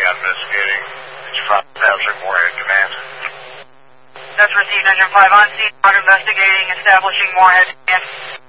investigating. It's from establishing Moorhead Command. That's received, Engine 5 on scene, investigating, establishing Moorhead Command.